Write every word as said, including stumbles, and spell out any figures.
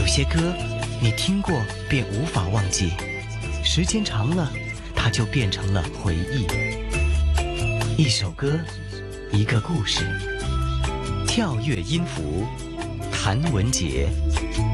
有些歌你听过便无法忘记，时间长了，它就变成了回忆。一首歌，一个故事，跳跃音符，谭文杰。